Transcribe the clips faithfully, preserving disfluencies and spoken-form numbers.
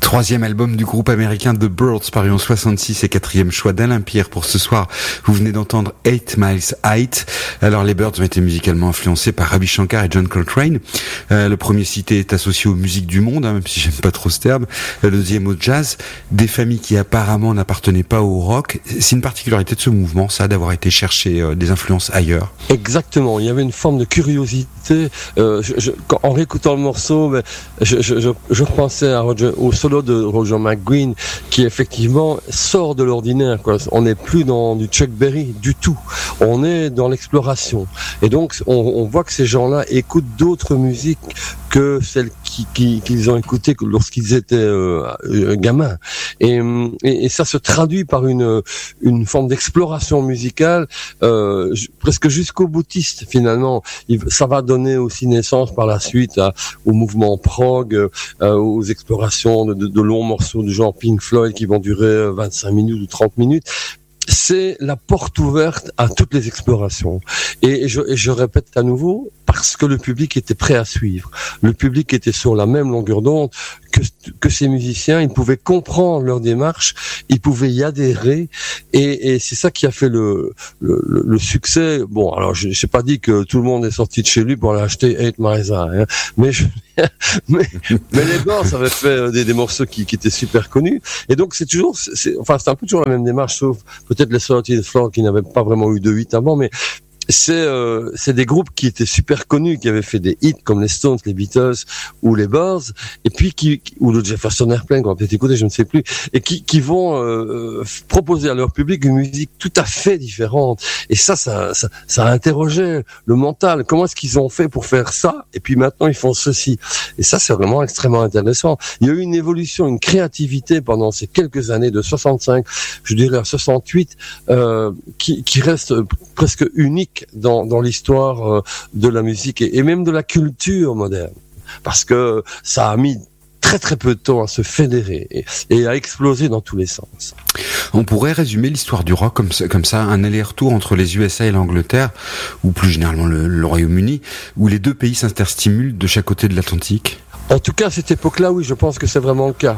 Troisième album du groupe américain The Byrds, paru en soixante-six et quatrième choix d'Alain Pierre pour ce soir. Vous venez d'entendre Eight Miles Height. Alors les Byrds ont été musicalement influencés par Ravi Shankar et John Coltrane. Euh, le premier cité est associé aux musiques du monde, hein, même si j'aime pas trop ce terme. Le deuxième au jazz. Des familles qui apparemment n'appartenaient pas au rock. C'est une particularité de ce mouvement, ça, d'avoir été chercher euh, des influences ailleurs. Exactement. Il y avait une forme de curiosité. Euh, je, je, quand, en réécoutant le morceau, ben, je, je, je, je repensais à Roger, au solo de Roger McGuinn, qui effectivement sort de l'ordinaire, quoi. On n'est plus dans du Chuck Berry du tout. On est dans l'exploration. Et donc, on, on voit que ces gens-là écoutent d'autres musiques que celles qui, qui, qu'ils ont écoutées lorsqu'ils étaient euh, gamins. Et, et, et ça se traduit par une, une forme d'exploration musicale euh, presque jusqu'au boutiste, finalement. Il, ça va donner aussi naissance par la suite à, au mouvement prog, euh, aux explorations de, de, de longs morceaux du genre Pink Floyd qui vont durer vingt-cinq minutes ou trente minutes. C'est la porte ouverte à toutes les explorations. Et je, et je répète à nouveau, parce que le public était prêt à suivre. Le public était sur la même longueur d'onde que, que ces musiciens. Ils pouvaient comprendre leur démarche, ils pouvaient y adhérer. Et, et c'est ça qui a fait le, le, le succès. Bon, alors je n'ai pas dit que tout le monde est sorti de chez lui pour aller acheter Eight Miles High, hein, mais, je, mais, mais les Byrds avaient fait des, des morceaux qui, qui étaient super connus. Et donc c'est toujours, c'est, enfin c'est un peu toujours la même démarche, sauf peut-être les Thirteenth Floor qui n'avaient pas vraiment eu de hit avant, mais c'est euh, c'est des groupes qui étaient super connus, qui avaient fait des hits comme les Stones, les Beatles ou les Byrds, et puis qui ou le Jefferson Airplane qu'on va peut-être écouter, je ne sais plus, et qui qui vont euh, proposer à leur public une musique tout à fait différente. Et ça, ça, ça, ça a interrogé le mental. Comment est-ce qu'ils ont fait pour faire ça? Et puis maintenant, ils font ceci. Et ça, c'est vraiment extrêmement intéressant. Il y a eu une évolution, une créativité pendant ces quelques années de soixante-cinq, je dirais à soixante-huit, euh, qui, qui reste presque unique dans, dans l'histoire euh, de la musique et, et même de la culture moderne, parce que ça a mis très très peu de temps à se fédérer et, et à exploser dans tous les sens. On pourrait résumer l'histoire du rock comme ça, comme ça, un aller-retour entre les U S A et l'Angleterre, ou plus généralement le, le Royaume-Uni, où les deux pays s'interstimulent de chaque côté de l'Atlantique. En tout cas, à cette époque-là, oui, je pense que c'est vraiment le cas.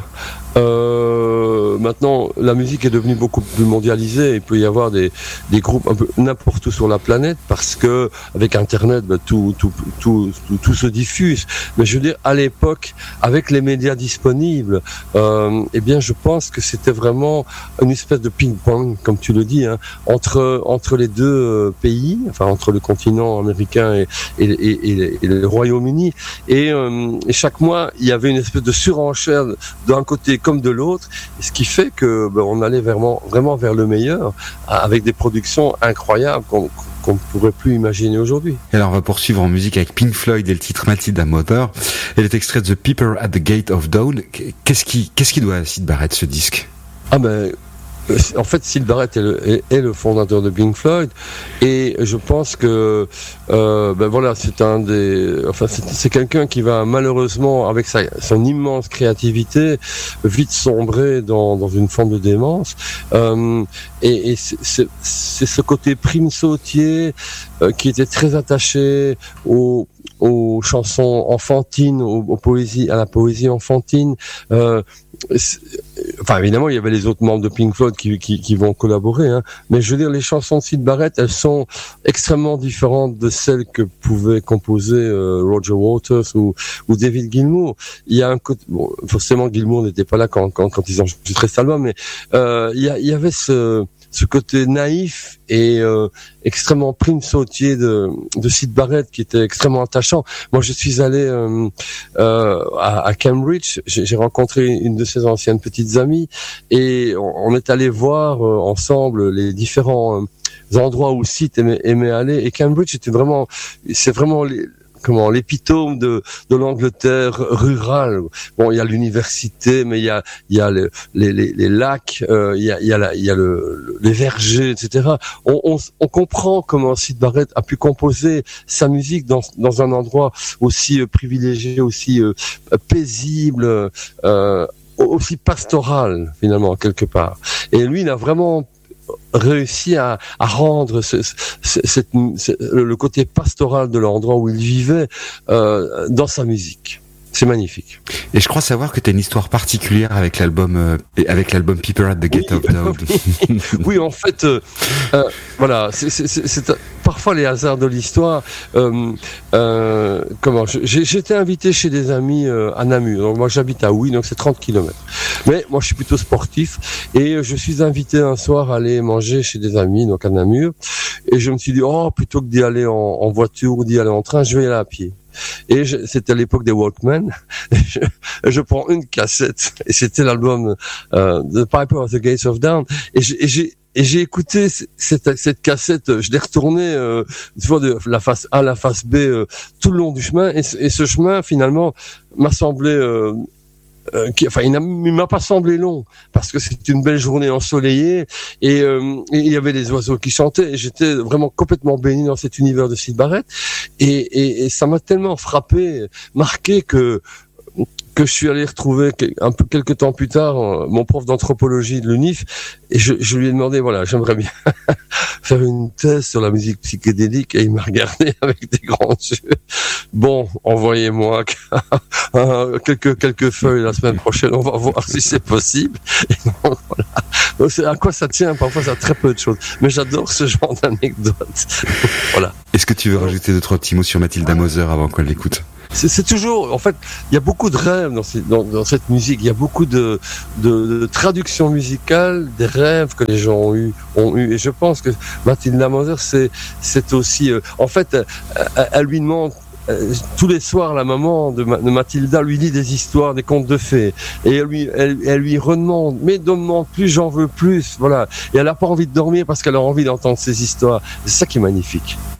Euh, maintenant, la musique est devenue beaucoup plus mondialisée. Il peut y avoir des, des groupes un peu n'importe où sur la planète parce que avec Internet, bah, tout, tout, tout, tout, tout se diffuse. Mais je veux dire, à l'époque, avec les médias disponibles, euh, eh bien, je pense que c'était vraiment une espèce de ping-pong, comme tu le dis, hein, entre entre les deux pays, enfin entre le continent américain et, et, et, et, et le Royaume-Uni, et, euh, et chaque mois, il y avait une espèce de surenchère d'un côté comme de l'autre, ce qui fait que ben, on allait vraiment, vraiment vers le meilleur, avec des productions incroyables qu'on qu'on ne pourrait plus imaginer aujourd'hui. Et alors on va poursuivre en musique avec Pink Floyd et le titre Matilda Mother. Elle est extraite de The Piper at the Gate of Dawn. Qu'est-ce qui, qu'est-ce qui doit à Syd Barrett, ce disque? Ah ben... En fait, Syd Barrett est le, est, est le fondateur de Pink Floyd, et je pense que euh, ben voilà, c'est un des, enfin c'est, c'est quelqu'un qui va malheureusement, avec sa, son immense créativité, vite sombrer dans, dans une forme de démence. Euh, et et c'est, c'est, c'est ce côté prime sautier euh, qui était très attaché au aux chansons enfantines, aux, aux poésies, à la poésie enfantine. Euh, enfin, évidemment, il y avait les autres membres de Pink Floyd qui, qui, qui vont collaborer, hein. Mais je veux dire, les chansons de Syd Barrett, elles sont extrêmement différentes de celles que pouvaient composer euh, Roger Waters ou, ou David Gilmour. Il y a un côté, bon, forcément, Gilmour n'était pas là quand, quand, quand ils ont enregistré cet album, mais euh, il y, a, il y avait ce ce côté naïf et euh, extrêmement prime sautier de, de Syd Barrett qui était extrêmement attachant. Moi, je suis allé euh, euh, à, à Cambridge, j'ai, j'ai rencontré une de ses anciennes petites amies et on, on est allé voir euh, ensemble les différents euh, endroits où Syd aimait, aimait aller. Et Cambridge était vraiment, c'est vraiment les, comment l'épitome de de l'Angleterre rurale. Bon, il y a l'université, mais il y a il y a les les les, les lacs, euh, il y a il y a la, il y a le, le les vergers, et cetera. On, on on comprend comment Syd Barrett a pu composer sa musique dans dans un endroit aussi euh, privilégié, aussi euh, paisible, euh, aussi pastoral finalement quelque part. Et lui, il a vraiment réussi à, à rendre ce, ce, ce, ce, le côté pastoral de l'endroit où il vivait euh, dans sa musique. C'est magnifique. Et je crois savoir que tu as une histoire particulière avec l'album, euh, avec l'album People at the Gate oui, of Dawn. Oui, en fait, euh, euh, voilà, c'est, c'est, c'est, c'est parfois les hasards de l'histoire. Euh, euh, comment j'ai, J'étais invité chez des amis euh, à Namur. Donc moi, j'habite à Houy, donc c'est trente kilomètres. Mais moi, je suis plutôt sportif et je suis invité un soir à aller manger chez des amis, donc à Namur. Et je me suis dit, oh, plutôt que d'y aller en, en voiture ou d'y aller en train, je vais y aller à pied. Et je, c'était à l'époque des Walkman. Je, je prends une cassette et c'était l'album euh, The Piper at the Gates of Dawn. Et j'ai, et j'ai Et j'ai écouté cette, cette cassette, je l'ai retournée euh, de la face A à la face B euh, tout le long du chemin. Et, et ce chemin, finalement, m'a semblé... Euh, Euh, qui, enfin, il, il m'a pas semblé long parce que c'était une belle journée ensoleillée et, euh, et il y avait des oiseaux qui chantaient et j'étais vraiment complètement baigné dans cet univers de Syd Barrett et, et, et ça m'a tellement frappé, marqué que que je suis allé retrouver un peu quelques temps plus tard mon prof d'anthropologie de l'U N I F et je, je lui ai demandé voilà j'aimerais bien faire une thèse sur la musique psychédélique et il m'a regardé avec des grands yeux. Bon, envoyez-moi quelques quelques feuilles la semaine prochaine, on va voir si c'est possible. Et donc, voilà. Donc, c'est à quoi ça tient, parfois ça a très peu de choses, mais j'adore ce genre d'anecdotes. Voilà. Est-ce que tu veux rajouter deux trois petits mots sur Mathilda Moser avant qu'on l'écoute? C'est, c'est toujours, en fait, il y a beaucoup de rêves dans, ces, dans, dans cette musique. Il y a beaucoup de, de, de traductions musicales, des rêves que les gens ont eu, ont eu. Et je pense que Mathilda Moser, c'est, c'est aussi, euh, en fait, elle, elle lui demande. Euh, tous les soirs, la maman de, Ma- de Mathilda lui dit des histoires, des contes de fées, et elle lui, elle, elle lui redemande, mais demande plus, j'en veux plus, voilà. Et elle n'a pas envie de dormir parce qu'elle a envie d'entendre ces histoires. C'est ça qui est magnifique.